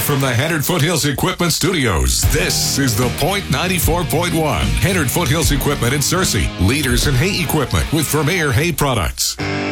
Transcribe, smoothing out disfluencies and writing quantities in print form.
Live from the Hennard Foothills Equipment Studios, this is The Point 94.1. Hennard Foothills Equipment in Searcy. Leaders in hay equipment with Vermeer Hay Products.